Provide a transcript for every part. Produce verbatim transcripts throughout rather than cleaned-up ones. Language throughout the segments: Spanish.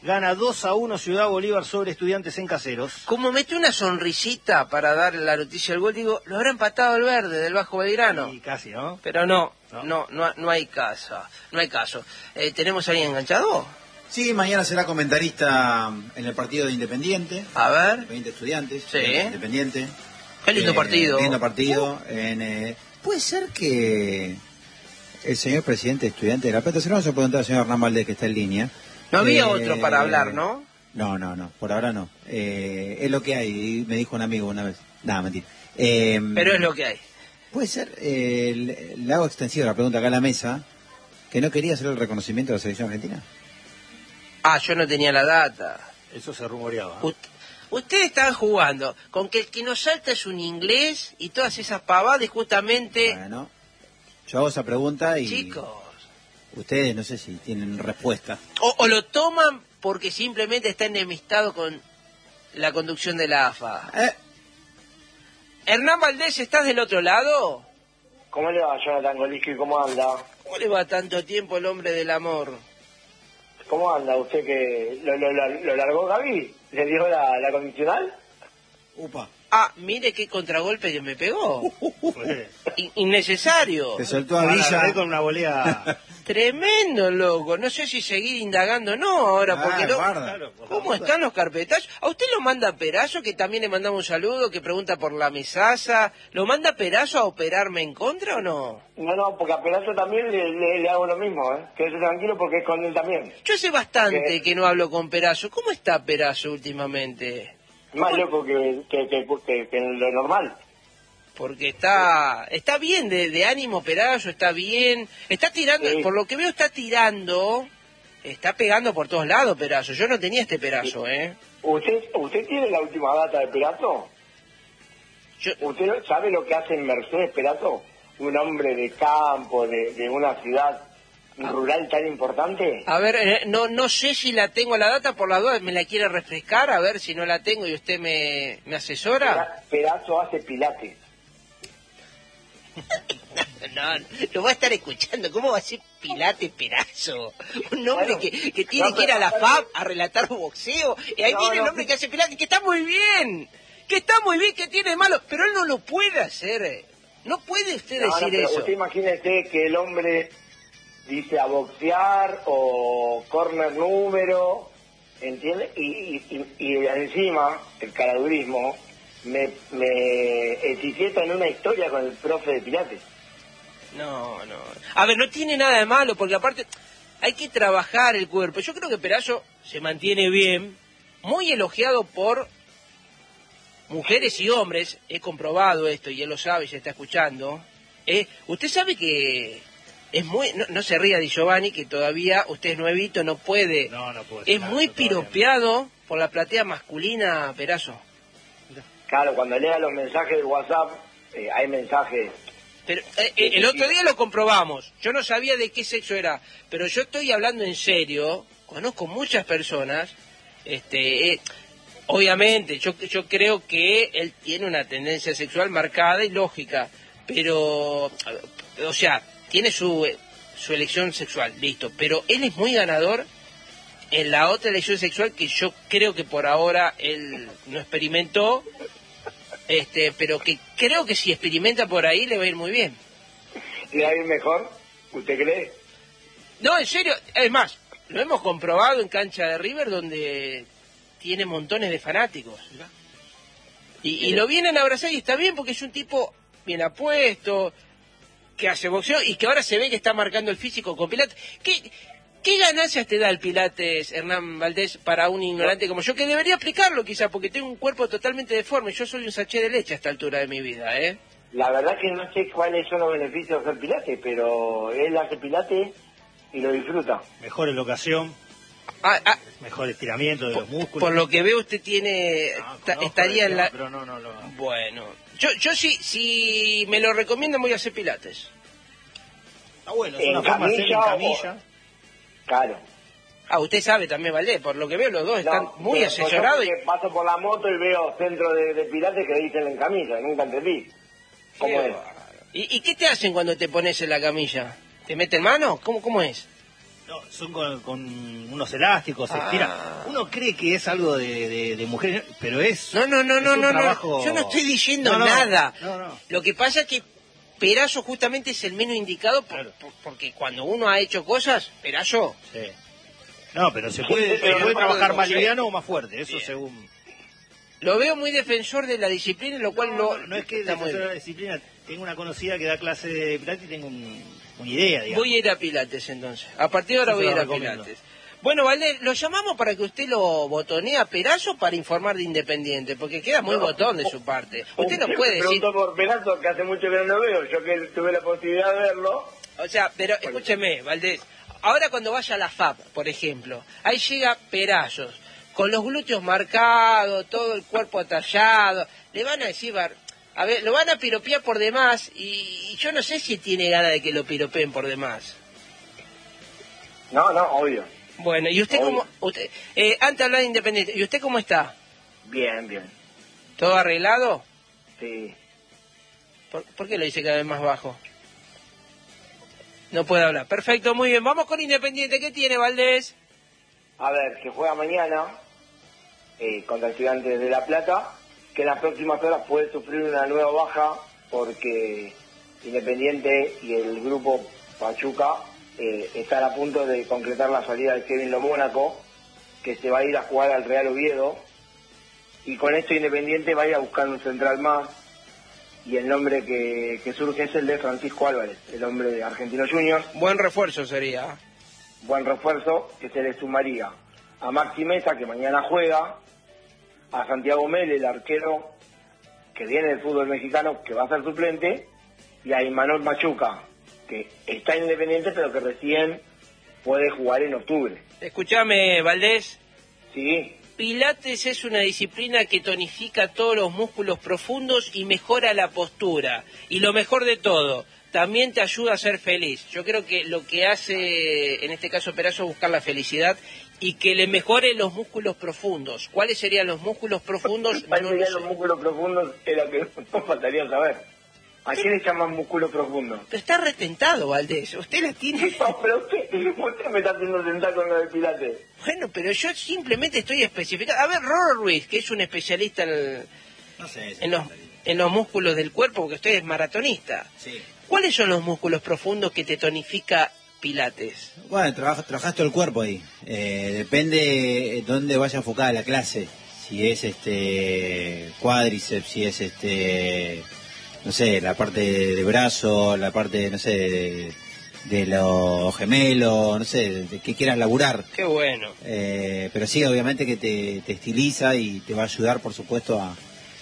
Gana dos a uno Ciudad Bolívar sobre Estudiantes en Caseros. Como metí una sonrisita para dar la noticia del gol, digo, lo habrá empatado el Verde del Bajo Belgrano. Y casi, ¿no? Pero no, no, no, no, no hay caso, no hay caso. Eh, ¿Tenemos ahí enganchado? Sí, mañana será comentarista en el partido de Independiente. A ver. Independiente Estudiantes. Sí. Independiente. Qué lindo eh, partido. Lindo partido. Uh. En, eh, puede ser que el señor presidente de Estudiantes de La Plata, se lo vamos a preguntar al señor Hernán Valdés, que está en línea. No había eh, otro para hablar, ¿no? No, no, no, por ahora no. Eh, es lo que hay, me dijo un amigo una vez. Nada, mentira. Eh, Pero es lo que hay. Puede ser, eh, le hago extensiva la pregunta acá a la mesa, que no quería hacer el reconocimiento de la selección argentina. Ah, yo no tenía la data. Eso se rumoreaba. Ut Ustedes están jugando con que el que nos salta es un inglés y todas esas pavadas justamente... Bueno, yo hago esa pregunta y... Chicos. Ustedes no sé si tienen respuesta. O, o lo toman porque simplemente está enemistado con la conducción de la A F A. Eh. Hernán Valdés, ¿estás del otro lado? ¿Cómo le va, Jonathan Golisky? ¿Cómo anda? ¿Cómo le va tanto tiempo el hombre del amor? ¿Cómo anda usted que lo, lo, lo, lo largó Gaby? ¿Le dio la, la condicional? Upa. Ah, mire qué contragolpe que me pegó. In innecesario. Te soltó a Villa con una volea. Tremendo, loco. No sé si seguir indagando o no ahora, ah, porque no... Claro, ¿Cómo están los carpetazos? ¿A usted lo manda Perazo, que también le mandamos un saludo, que pregunta por la mesaza? ¿Lo manda Perazo a operarme en contra o no? No, no, porque a Perazo también le, le, le hago lo mismo, ¿eh? Quédese tranquilo porque es con él también. Yo sé bastante ¿Qué? que no hablo con Perazo. ¿Cómo está Perazo últimamente? Más loco que, que, que, que, que lo normal. Porque está está bien de, de ánimo Perazo, está bien. Está tirando, Sí. por lo que veo está tirando, está pegando por todos lados Perazo. Yo no tenía este Perazo, ¿eh? ¿Usted usted tiene la última data de Perazo? Yo... ¿Usted sabe lo que hace en Mercedes Perazo? Un hombre de campo, de, de una ciudad rural tan importante. A ver, eh, no no sé si la tengo la data, por las dudas me la quiere refrescar, a ver si no la tengo y usted me, me asesora. Perazo hace pilates. No, lo va a estar escuchando. ¿Cómo va a ser Pilates Perazo? Un hombre Bueno, que, que tiene no, que ir a la pero- F A B a relatar boxeo. Y ahí No, viene el no. hombre que hace Pilates, que está muy bien. Que está muy bien, que tiene de malo. Pero él no lo puede hacer. No puede usted No, no, decir pero eso. usted imagínese que el hombre dice a boxear o corner número, ¿entiende? Y, y, y, y encima, el caradurismo, me, me etiqueta en una historia con el profe de Pilates. No, no. A ver, no tiene nada de malo, porque aparte hay que trabajar el cuerpo. Yo creo que Perazo se mantiene bien, muy elogiado por mujeres y hombres. He comprobado esto y él lo sabe y se está escuchando. Eh, usted sabe que es muy... No, no se ría de Giovanni, que todavía usted es nuevito, no puede... No, no puedo Es decir muy nada, todavía no. piropeado por la platea masculina, Perazo. Claro, cuando lea los mensajes de WhatsApp, eh, hay mensajes... Pero eh, eh, el otro día lo comprobamos. Yo no sabía de qué sexo era, pero yo estoy hablando en serio. Conozco muchas personas. Este, eh, obviamente, yo yo creo que él tiene una tendencia sexual marcada y lógica, pero, o sea, tiene su su elección sexual, listo. Pero él es muy ganador en la otra elección sexual que yo creo que por ahora él no experimentó. Este, pero que creo que si experimenta por ahí le va a ir muy bien. ¿Le va a ir mejor? ¿Usted cree? No, en serio, es más, lo hemos comprobado en cancha de River donde tiene montones de fanáticos. Y, y lo vienen a abrazar y está bien porque es un tipo bien apuesto, que hace boxeo y que ahora se ve que está marcando el físico con Pilates. ¿Qué, qué ganancias te da el Pilates, Hernán Valdés, para un ignorante como yo? Que debería aplicarlo quizás, porque tengo un cuerpo totalmente deforme. Yo soy un sachet de leche a esta altura de mi vida, ¿eh? La verdad que no sé cuáles son los beneficios de hacer Pilates, pero él hace Pilates y lo disfruta. Mejor elocación, Ah, ah, mejor estiramiento de los músculos. por lo que veo usted tiene... No, ta- conozco estaría el en la... tema, pero no, no, no. Bueno, yo, yo sí, si me lo recomiendan voy a hacer Pilates. Ah, bueno, es ¿En una forma de hacer en camilla o- camilla. Claro. Ah, usted sabe también, Valdés, por lo que veo los dos están No, muy pero asesorados. yo Y... porque paso por la moto y veo centro de, de Pilates que dicen en camilla, nunca entendí. ¿Cómo Qué es? bárbaro. ¿Y, ¿Y qué te hacen cuando te pones en la camilla? ¿Te meten mano? ¿Cómo, cómo es? No, son con, con unos elásticos, se Ah. estira. Uno cree que es algo de, de, de mujer, pero es. No, no, no, es no, un no, trabajo... no. Yo no estoy diciendo No, no, nada. No, no. Lo que pasa es que Perazo justamente es el menos indicado por- Claro. por- porque cuando uno ha hecho cosas, Perazo. Sí. No, pero se puede, pero se puede no trabajar podemos, más sí. liviano o más fuerte, eso Bien. según. Lo veo muy defensor de la disciplina, lo cual No, no, no, no es que está muy defensor de bien. la disciplina. Tengo una conocida que da clase de pilates y tengo un- una idea, digamos. Voy a ir a Pilates entonces. A partir de ahora Eso voy se a ir lo a recomiendo. Pilates. Bueno, Valdés, lo llamamos para que usted lo botonee a Perazo para informar de Independiente, porque queda muy No. botón de su parte. Usted no puede Me decir... preguntó por Perazo, que hace mucho que no lo veo. Yo que tuve la posibilidad de verlo. O sea, pero escúcheme, Valdés, ahora cuando vaya a la F A P, por ejemplo, ahí llega Perazos, con los glúteos marcados, todo el cuerpo atallado, le van a decir, bar- a ver, lo van a piropear por demás, y, y yo no sé si tiene ganas de que lo piropeen por demás. No, no, obvio. Bueno, ¿y usted Obvio. cómo, usted, eh, antes de hablar de Independiente, ¿y usted cómo está? Bien, bien. ¿Todo arreglado? Sí. ¿Por, por qué lo dice cada vez más bajo? No puede hablar. Perfecto, muy bien. Vamos con Independiente. ¿Qué tiene, Valdés? A ver, que juega mañana eh, contra Estudiantes de La Plata, que en las próximas horas puede sufrir una nueva baja porque Independiente y el grupo Pachuca eh, están a punto de concretar la salida de Kevin Lo Mónaco, que se va a ir a jugar al Real Oviedo, y con esto Independiente va a ir a buscar un central más, y el nombre que, que surge es el de Francisco Álvarez, el hombre de Argentinos Juniors. Buen refuerzo sería. Buen refuerzo que se le sumaría a Maxi Mesa, que mañana juega, a Santiago Mele, el arquero que viene del fútbol mexicano, que va a ser suplente, y a Imanol Machuca, que está independiente pero que recién puede jugar en octubre. Escúchame, Valdés. Sí, Pilates es una disciplina que tonifica todos los músculos profundos y mejora la postura. Y lo mejor de todo, también te ayuda a ser feliz. Yo creo que lo que hace, en este caso Perazo, es buscar la felicidad y que le mejore los músculos profundos. ¿Cuáles serían los músculos profundos? ¿cuáles No lo serían sé. los músculos profundos? Es lo que nos faltaría saber. ¿A qué le llaman músculo profundo? Pero está retentado, Valdés. Usted la tiene... No, pero usted, usted me está haciendo sentar con lo de Pilates. Bueno, pero yo simplemente estoy especificando. A ver, Robert Ruiz, que es un especialista en, No sé. si en, los, en los músculos del cuerpo, porque usted es maratonista. Sí. ¿Cuáles son los músculos profundos que te tonifica Pilates? Bueno, trabajas, trabajas todo el cuerpo ahí. Eh, depende dónde vaya enfocada la clase. Si es este cuádriceps, si es este, no sé, la parte de brazo, la parte, no sé, de, de los gemelos, no sé, de, de que quieras laburar. Qué bueno. Eh, pero sí, obviamente que te, te estiliza y te va a ayudar, por supuesto, a,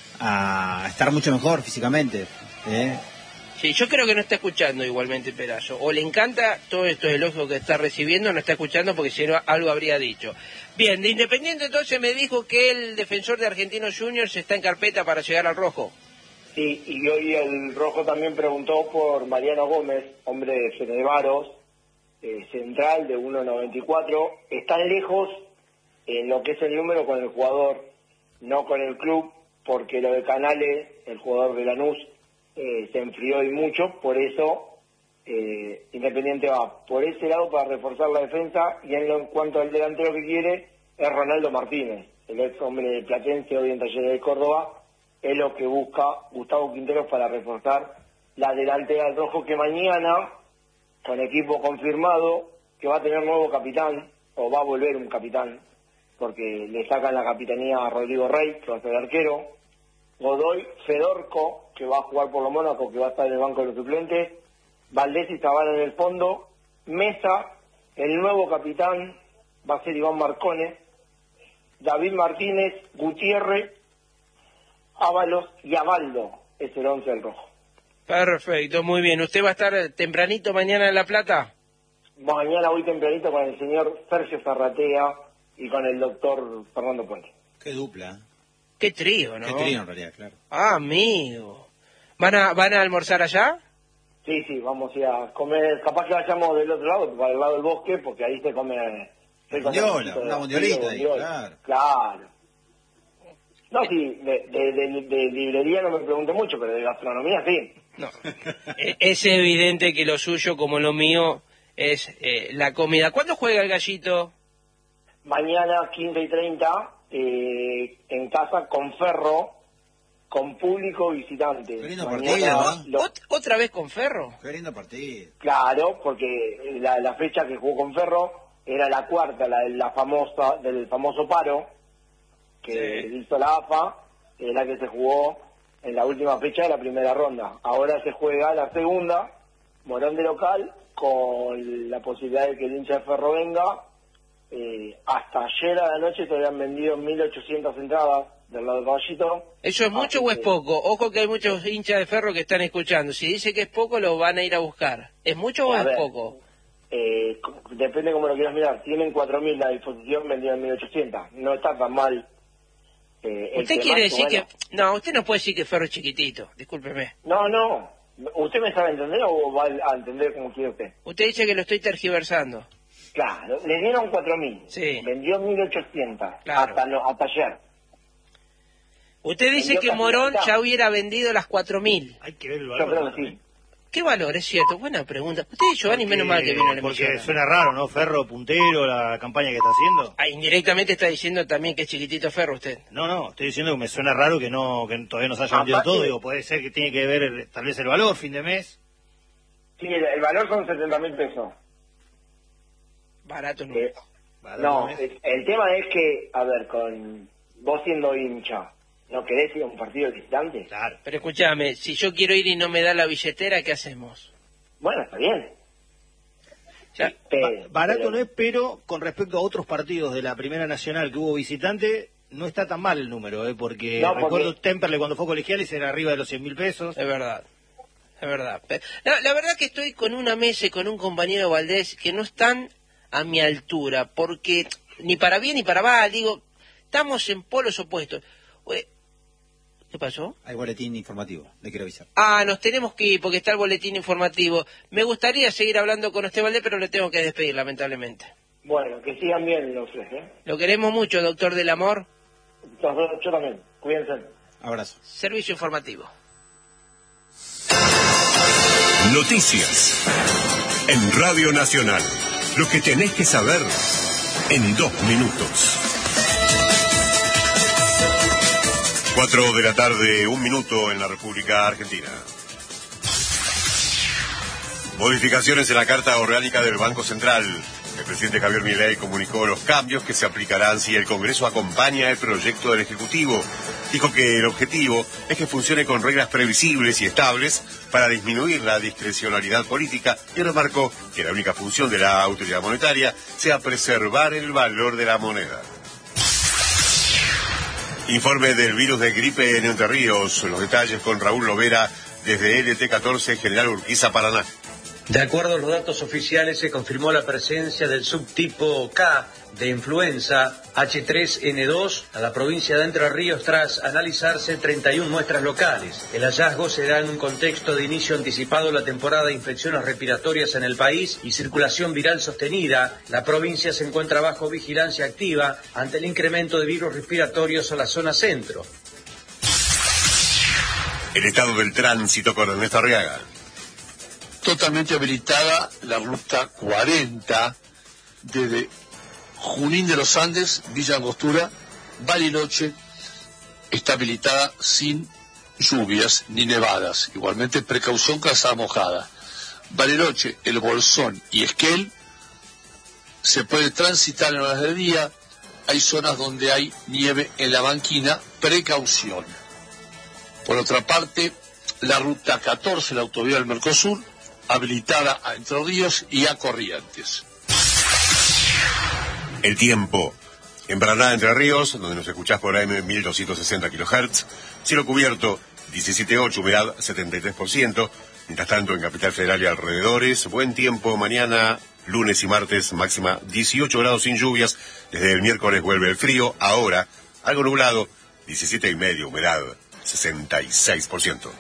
a estar mucho mejor físicamente. ¿eh? Sí, yo creo que no está escuchando igualmente Perazo. O le encanta todos estos elogios que está recibiendo, no está escuchando porque si no algo habría dicho. Bien, de Independiente entonces me dijo que el defensor de Argentinos Juniors está en carpeta para llegar al rojo. Sí, y hoy el Rojo también preguntó por Mariano Gómez, hombre de Fenevaros, eh, central de uno noventa y cuatro. Están lejos en lo que es el número con el jugador, no con el club, porque lo de Canales, el jugador de Lanús, eh, se enfrió y mucho, por eso eh, Independiente va por ese lado para reforzar la defensa, y en, lo, en cuanto al delantero que quiere es Ronaldo Martínez, el ex hombre de Platense, hoy en Talleres de Córdoba. Es lo que busca Gustavo Quinteros para reforzar la delantera del Rojo, que mañana, con equipo confirmado, que va a tener nuevo capitán, o va a volver un capitán, porque le sacan la capitanía a Rodrigo Rey, que va a ser arquero, Godoy, Fedorco, que va a jugar por los Mónaco, que va a estar en el banco de los suplentes, Valdés y Zavala en el fondo, Mesa, el nuevo capitán va a ser Iván Marcone, David Martínez, Gutiérrez, Ábalos y Abaldo es el once del Rojo. Perfecto, muy bien. ¿Usted va a estar tempranito mañana en La Plata? Mañana voy tempranito con el señor Sergio Zarratea y con el doctor Fernando Puente. Qué dupla. Qué trío, ¿no? Qué trío en realidad, claro. Ah, amigo. ¿Van a, ¿Van a almorzar allá? Sí, sí, vamos a ir a comer, capaz que vayamos del otro lado, para el lado del bosque, porque ahí se come... se come Bondiola, un poquito de- una bondiolita ahí, bondiola. claro. Claro. No, sí, de, de, de, de librería no me pregunté mucho, pero de gastronomía sí. No. E- es evidente que lo suyo, como lo mío, es eh, la comida. ¿Cuándo juega el Gallito? Mañana quince y treinta, eh, en casa con Ferro, con público visitante. Qué lindo Mañana, partido, ¿no? lo- ¿Ot- ¿Otra vez con Ferro? Qué lindo partido. Claro, porque la, la fecha que jugó con Ferro era la cuarta, la, la famosa del famoso paro que Sí. hizo la A F A, es la que se jugó en la última fecha de la primera ronda. Ahora se juega la segunda, Morón de local, con la posibilidad de que el hincha de Ferro venga. Eh, hasta ayer a la noche se habían vendido mil ochocientas entradas del lado del Caballito. ¿Eso es mucho Así o es que- poco? Ojo que hay muchos hinchas de Ferro que están escuchando. Si dice que es poco, lo van a ir a buscar. ¿Es mucho o A es ver, poco? Eh, depende cómo lo quieras mirar. Tienen cuatro mil a disposición, vendieron mil ochocientas. No está tan mal. Eh, el Usted tema quiere es decir bueno, que... No, usted no puede decir que Ferro es chiquitito. Discúlpeme. No, no. ¿Usted me sabe entender o va a entender como quiere usted? Usted dice que lo estoy tergiversando. Claro, le dieron cuatro mil. Sí. Vendió mil ochocientas. Claro. Hasta, no, hasta ayer. Usted dice Vendió que casi Morón la mitad. ya hubiera vendido las cuatro mil. Hay que ver el Yo valor. creo que también. sí. ¿Qué valor? Es cierto. Buena pregunta. Usted y Giovanni, menos mal que vino a la Porque emisión. suena raro, ¿no? Ferro puntero, la campaña que está haciendo. Ah, indirectamente está diciendo también que es chiquitito Ferro usted. No, no, estoy diciendo que me suena raro que no que todavía no se haya vendido Aparte- todo. Digo, puede ser que tiene que ver el- tal vez el valor, fin de mes. Sí, el, el valor son setenta mil pesos. Barato no. Eh, Valor no, mes. el, el tema es que, a ver, con vos siendo hincha, ¿no querés ir a un partido visitante? Claro. Pero escúchame, si yo quiero ir y no me da la billetera, ¿qué hacemos? Bueno, está bien. Ya, Pero- Ba- barato pero- no es, pero con respecto a otros partidos de la Primera Nacional que hubo visitante, no está tan mal el número, ¿eh? Porque No, porque- recuerdo Temperley cuando fue colegiales era arriba de los cien mil pesos. es verdad. Es verdad. Pe- La, la verdad que estoy con una mesa y con un compañero Valdés que no están a mi altura, porque ni para bien ni para mal, digo, estamos en polos opuestos. Oye, ¿qué pasó? Hay boletín informativo, le quiero avisar. Ah, nos tenemos que ir porque está el boletín informativo. Me gustaría seguir hablando con usted, Valdés, pero le tengo que despedir, lamentablemente. Bueno, que sigan bien los tres, ¿eh? Lo queremos mucho, doctor del amor. Los dos, yo también. Cuídense. Abrazo. Servicio informativo. Noticias en Radio Nacional. Lo que tenés que saber en dos minutos. Cuatro de la tarde, un minuto en la República Argentina. Modificaciones en la Carta Orgánica del Banco Central. El presidente Javier Milei comunicó los cambios que se aplicarán si el Congreso acompaña el proyecto del Ejecutivo. Dijo que el objetivo es que funcione con reglas previsibles y estables para disminuir la discrecionalidad política y remarcó que la única función de la autoridad monetaria sea preservar el valor de la moneda. Informe del virus de gripe en Entre Ríos. Los detalles con Raúl Lovera desde L T catorce, General Urquiza, Paraná. De acuerdo a los datos oficiales, se confirmó la presencia del subtipo K de influenza H tres N dos a la provincia de Entre Ríos tras analizarse treinta y una muestras locales. El hallazgo se da en un contexto de inicio anticipado de la temporada de infecciones respiratorias en el país y circulación viral sostenida. La provincia se encuentra bajo vigilancia activa ante el incremento de virus respiratorios a la zona centro. El estado del tránsito con Ernesto Arriaga. Totalmente habilitada la ruta cuarenta desde Junín de los Andes, Villa Angostura, Bariloche, está habilitada sin lluvias ni nevadas. Igualmente precaución calzada mojada. Bariloche, El Bolsón y Esquel se puede transitar en horas de día. Hay zonas donde hay nieve en la banquina, precaución. Por otra parte, la ruta catorce, la autovía del Mercosur, habilitada a Entre Ríos y a Corrientes. El tiempo. En Paraná, Entre Ríos, donde nos escuchás por A M mil doscientos sesenta kilohertz, cielo cubierto, diecisiete punto ocho, humedad setenta y tres por ciento. Mientras tanto, en Capital Federal y alrededores, buen tiempo mañana, lunes y martes, máxima dieciocho grados sin lluvias. Desde el miércoles vuelve el frío, ahora algo nublado, diecisiete y medio, humedad sesenta y seis por ciento.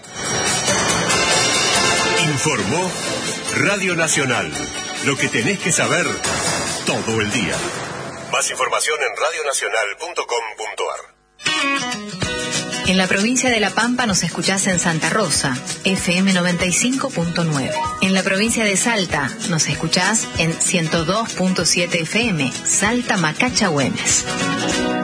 Informó Radio Nacional. Lo que tenés que saber todo el día. Más información en radionacional punto com punto ar. En la provincia de La Pampa nos escuchás en Santa Rosa, F M noventa y cinco punto nueve. En la provincia de Salta nos escuchás en ciento dos punto siete F M, Salta Macacha Güemes.